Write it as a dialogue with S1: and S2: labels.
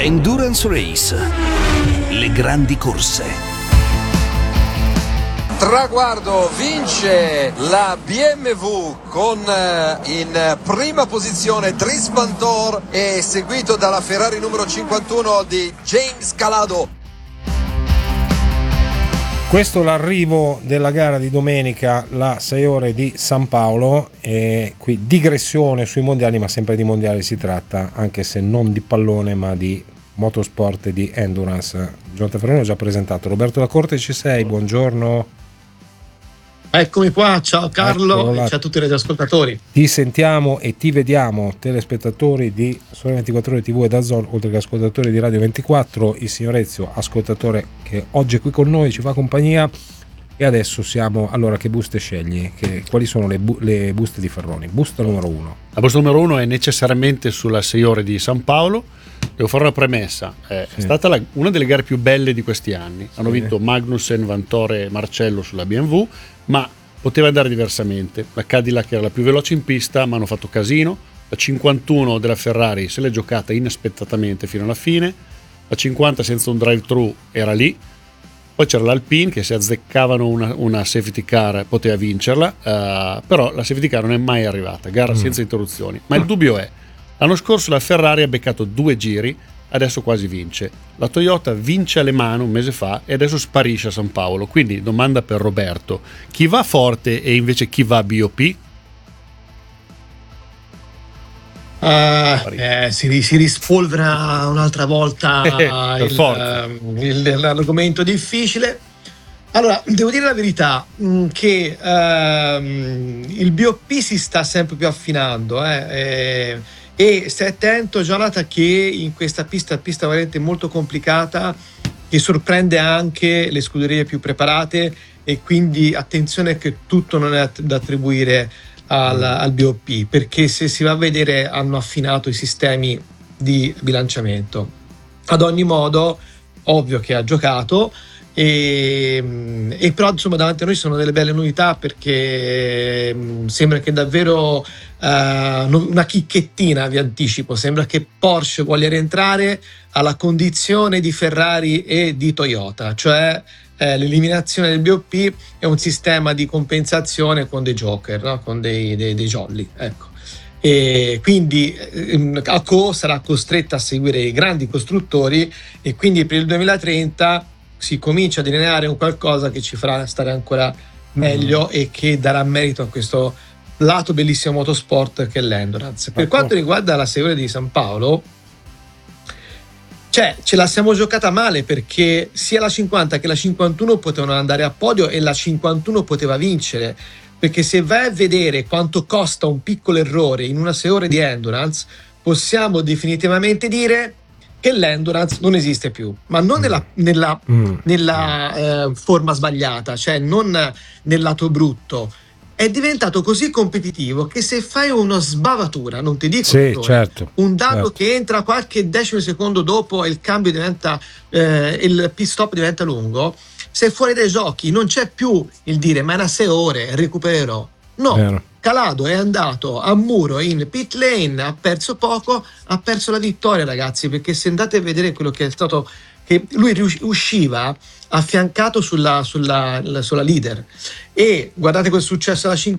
S1: Endurance Race. Le grandi corse.
S2: Traguardo, vince la BMW con in prima posizione Dries Vanthoor e seguito dalla Ferrari numero 51 di James Calado.
S3: Questo è l'arrivo della gara di domenica, la 6 ore di San Paolo, e qui digressione sui mondiali, ma sempre di mondiali si tratta, anche se non di pallone ma di motorsport e di endurance. Gianluca Ferroni ho già presentato. Roberto La Corte, ci sei? Buongiorno.
S4: Eccomi qua, ciao Carlo e ciao a tutti i radioascoltatori.
S3: Ti sentiamo e ti vediamo, telespettatori di Sole 24 Ore TV e DAZN, oltre che ascoltatori di Radio 24. Il signor Ezio, ascoltatore che oggi è qui con noi, ci fa compagnia. E adesso siamo, allora, che buste scegli? Quali sono le buste di Ferroni? Busta numero 1.
S5: La busta numero 1 è necessariamente sulla 6 ore di San Paolo. Devo fare una premessa, è stata una delle gare più belle di questi anni. Hanno vinto Magnussen, Vanthoor e Marcello sulla BMW, ma poteva andare diversamente. La Cadillac era la più veloce in pista, ma hanno fatto casino. La 51 della Ferrari se l'è giocata inaspettatamente fino alla fine. La 50 senza un drive-thru era lì. Poi c'era l'Alpine che se azzeccavano una safety car poteva vincerla, però la safety car non è mai arrivata, gara senza interruzioni. Ma il dubbio è, l'anno scorso la Ferrari ha beccato 2 giri, adesso quasi vince. La Toyota vince a Le Mans un mese fa e adesso sparisce a San Paolo. Quindi domanda per Roberto: chi va forte e invece chi va BOP?
S4: Si rispolvera un'altra volta l'argomento difficile. Allora, devo dire la verità, che il BOP si sta sempre più affinando, e stai attento, Jonathan, che in questa pista veramente molto complicata, che sorprende anche le scuderie più preparate, e quindi attenzione che tutto non è da attribuire al BOP, perché se si va a vedere hanno affinato i sistemi di bilanciamento. Ad ogni modo, ovvio che ha giocato, e però insomma davanti a noi sono delle belle novità, perché sembra che davvero una chicchettina, vi anticipo, sembra che Porsche voglia rientrare alla condizione di Ferrari e di Toyota, cioè l'eliminazione del BOP è un sistema di compensazione con dei joker, no? Con dei jolly, ecco. E quindi ACO sarà costretta a seguire i grandi costruttori, e quindi per il 2030 si comincia a delineare un qualcosa che ci farà stare ancora meglio e che darà merito a questo lato bellissimo motorsport che è l'endurance. Per quanto riguarda la 6 ore di San Paolo, ce la siamo giocata male, perché sia la 50 che la 51 potevano andare a podio e la 51 poteva vincere, perché se vai a vedere quanto costa un piccolo errore in una 6 ore di endurance, possiamo definitivamente dire che l'endurance non esiste più, ma non nella forma sbagliata, cioè non nel lato brutto. È diventato così competitivo che se fai una sbavatura, non ti dico un dato che entra qualche decimo secondo dopo e il cambio diventa il pit stop diventa lungo, sei fuori dai giochi. Non c'è più il dire ma è una 6 ore, recupererò. No, vero. Calado è andato a muro in pit lane, ha perso poco, ha perso la vittoria, ragazzi, perché se andate a vedere quello che è stato, che lui usciva affiancato sulla leader, e guardate quel successo alla 50.